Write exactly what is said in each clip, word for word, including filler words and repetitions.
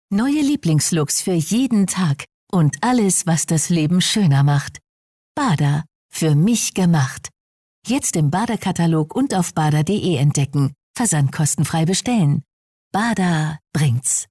Neue Lieblingslooks für jeden Tag und alles, was das Leben schöner macht. Bada, für mich gemacht. Jetzt im Bada-Katalog und auf bada punkt de entdecken. Versandkostenfrei bestellen. Bada bringt's.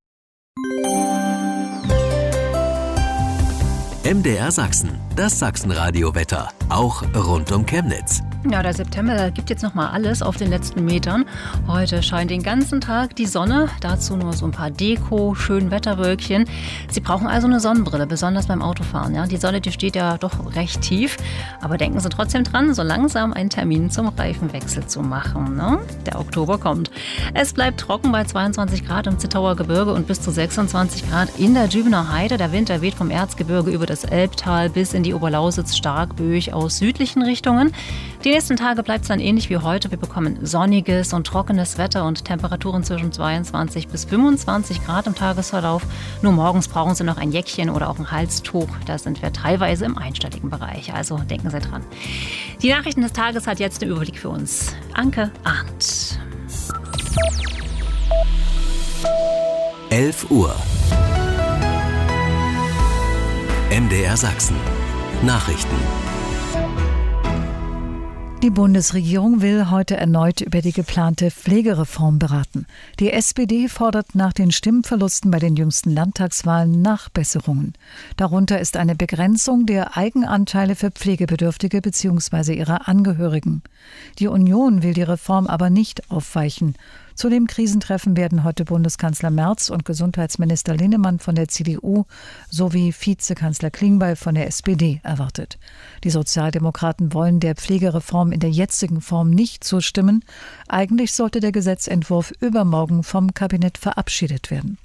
M D R Sachsen, das Sachsenradio-Wetter, auch rund um Chemnitz. Ja, der September gibt jetzt noch mal alles auf den letzten Metern. Heute scheint den ganzen Tag die Sonne, dazu nur so ein paar Deko, schön Wetterwölkchen. Sie brauchen also eine Sonnenbrille, besonders beim Autofahren. Ja, die Sonne, die steht ja doch recht tief, aber denken Sie trotzdem dran, so langsam einen Termin zum Reifenwechsel zu machen. Ne? Der Oktober kommt. Es bleibt trocken bei zweiundzwanzig Grad im Zittauer Gebirge und bis zu sechsundzwanzig Grad in der Dübener Heide. Der Wind, der weht vom Erzgebirge über das Elbtal bis in die Oberlausitz stark böig aus südlichen Richtungen. Die nächsten Tage bleibt es dann ähnlich wie heute. Wir bekommen sonniges und trockenes Wetter und Temperaturen zwischen zweiundzwanzig bis fünfundzwanzig Grad im Tagesverlauf. Nur morgens brauchen Sie noch ein Jäckchen oder auch ein Halstuch. Da sind wir teilweise im einstelligen Bereich. Also denken Sie dran. Die Nachrichten des Tages hat jetzt den Überblick für uns Anke Arndt. elf Uhr. M D R Sachsen. Nachrichten. Die Bundesregierung will heute erneut über die geplante Pflegereform beraten. Die S P D fordert nach den Stimmverlusten bei den jüngsten Landtagswahlen Nachbesserungen. Darunter ist eine Begrenzung der Eigenanteile für Pflegebedürftige bzw. ihre Angehörigen. Die Union will die Reform aber nicht aufweichen. Zu dem Krisentreffen werden heute Bundeskanzler Merz und Gesundheitsminister Linnemann von der C D U sowie Vizekanzler Klingbeil von der S P D erwartet. Die Sozialdemokraten wollen der Pflegereform in der jetzigen Form nicht zustimmen. Eigentlich sollte der Gesetzentwurf übermorgen vom Kabinett verabschiedet werden.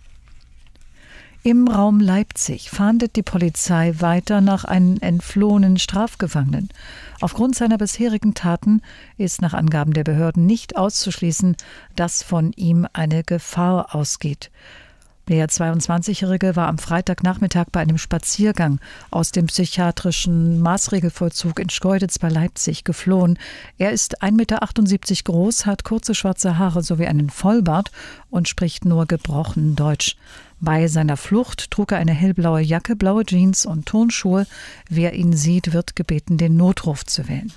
Im Raum Leipzig fahndet die Polizei weiter nach einem entflohenen Strafgefangenen. Aufgrund seiner bisherigen Taten ist nach Angaben der Behörden nicht auszuschließen, dass von ihm eine Gefahr ausgeht. Der zweiundzwanzigjährige war am Freitagnachmittag bei einem Spaziergang aus dem psychiatrischen Maßregelvollzug in Schkeuditz bei Leipzig geflohen. Er ist ein Meter achtundsiebzig groß, hat kurze schwarze Haare sowie einen Vollbart und spricht nur gebrochen Deutsch. Bei seiner Flucht trug er eine hellblaue Jacke, blaue Jeans und Turnschuhe. Wer ihn sieht, wird gebeten, den Notruf zu wählen.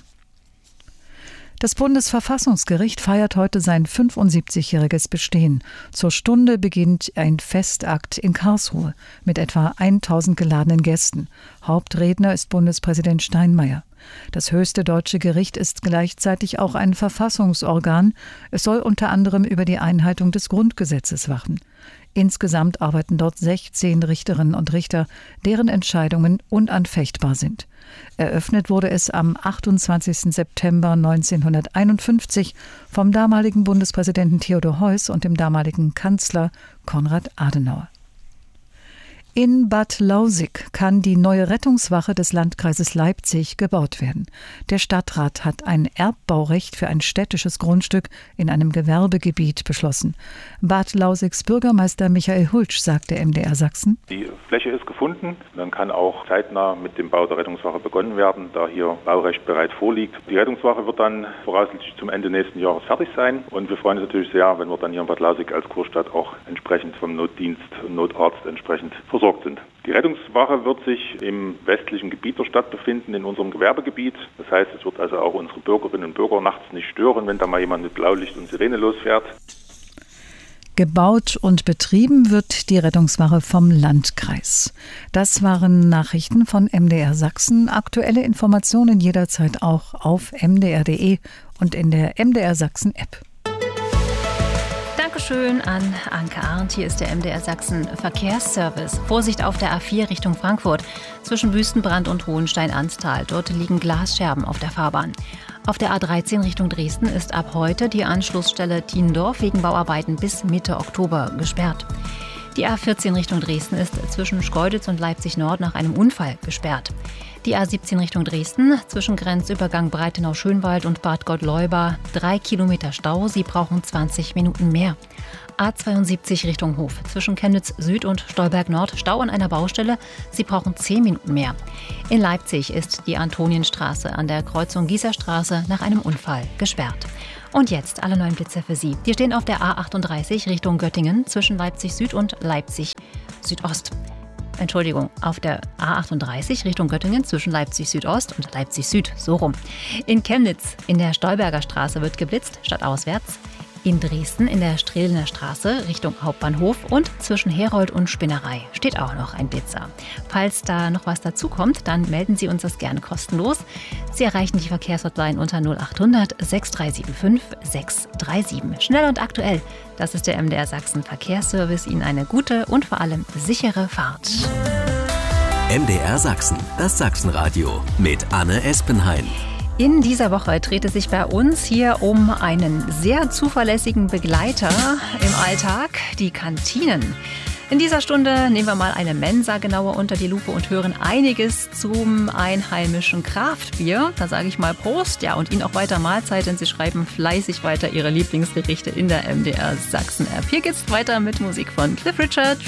Das Bundesverfassungsgericht feiert heute sein fünfundsiebzigjähriges Bestehen. Zur Stunde beginnt ein Festakt in Karlsruhe mit etwa tausend geladenen Gästen. Hauptredner ist Bundespräsident Steinmeier. Das höchste deutsche Gericht ist gleichzeitig auch ein Verfassungsorgan. Es soll unter anderem über die Einhaltung des Grundgesetzes wachen. Insgesamt arbeiten dort sechzehn Richterinnen und Richter, deren Entscheidungen unanfechtbar sind. Eröffnet wurde es am achtundzwanzigsten September neunzehnhunderteinundfünfzig vom damaligen Bundespräsidenten Theodor Heuss und dem damaligen Kanzler Konrad Adenauer. In Bad Lausick kann die neue Rettungswache des Landkreises Leipzig gebaut werden. Der Stadtrat hat ein Erbbaurecht für ein städtisches Grundstück in einem Gewerbegebiet beschlossen. Bad Lausicks Bürgermeister Michael Hultsch sagte M D R Sachsen: Die Fläche ist gefunden. Dann kann auch zeitnah mit dem Bau der Rettungswache begonnen werden, da hier Baurecht bereit vorliegt. Die Rettungswache wird dann voraussichtlich zum Ende nächsten Jahres fertig sein. Und wir freuen uns natürlich sehr, wenn wir dann hier in Bad Lausick als Kurstadt auch entsprechend vom Notdienst und Notarzt entsprechend versorgt sind. Die Rettungswache wird sich im westlichen Gebiet der Stadt befinden, in unserem Gewerbegebiet. Das heißt, es wird also auch unsere Bürgerinnen und Bürger nachts nicht stören, wenn da mal jemand mit Blaulicht und Sirene losfährt. Gebaut und betrieben wird die Rettungswache vom Landkreis. Das waren Nachrichten von M D R Sachsen. Aktuelle Informationen jederzeit auch auf m d r punkt de und in der M D R Sachsen App. Dankeschön an Anke Arndt. Hier ist der M D R Sachsen Verkehrsservice. Vorsicht auf der A vier Richtung Frankfurt. Zwischen Wüstenbrand und Hohenstein-Anstal. Dort liegen Glasscherben auf der Fahrbahn. Auf der A dreizehn Richtung Dresden ist ab heute die Anschlussstelle Tiendorf wegen Bauarbeiten bis Mitte Oktober gesperrt. Die A vierzehn Richtung Dresden ist zwischen Schkeuditz und Leipzig Nord nach einem Unfall gesperrt. Die A siebzehn Richtung Dresden, zwischen Grenzübergang Breitenau-Schönwald und Bad Gottleuba, drei Kilometer Stau, Sie brauchen zwanzig Minuten mehr. A zweiundsiebzig Richtung Hof, zwischen Chemnitz Süd und Stolberg Nord, Stau an einer Baustelle, Sie brauchen zehn Minuten mehr. In Leipzig ist die Antonienstraße an der Kreuzung Gießerstraße nach einem Unfall gesperrt. Und jetzt alle neuen Blitzer für Sie. Die stehen auf der A achtunddreißig Richtung Göttingen zwischen Leipzig Süd und Leipzig Südost. Entschuldigung, auf der A achtunddreißig Richtung Göttingen zwischen Leipzig Südost und Leipzig Süd, so rum. In Chemnitz in der Stolberger Straße wird geblitzt, stadtauswärts. In Dresden in der Strehlener Straße Richtung Hauptbahnhof und zwischen Herold und Spinnerei steht auch noch ein Blitzer. Falls da noch was dazukommt, dann melden Sie uns das gerne kostenlos. Sie erreichen die Verkehrshotline unter null achthundert sechs drei sieben fünf sechs drei sieben. Schnell und aktuell, das ist der M D R Sachsen Verkehrsservice. Ihnen eine gute und vor allem sichere Fahrt. M D R Sachsen, das Sachsenradio mit Anne Espenhain. In dieser Woche dreht es sich bei uns hier um einen sehr zuverlässigen Begleiter im Alltag, die Kantinen. In dieser Stunde nehmen wir mal eine Mensa genauer unter die Lupe und hören einiges zum einheimischen Kraftbier. Da sage ich mal Prost, ja, und Ihnen auch weiter Mahlzeit, denn Sie schreiben fleißig weiter Ihre Lieblingsgerichte in der M D R Sachsen-App. Hier geht's weiter mit Musik von Cliff Richard.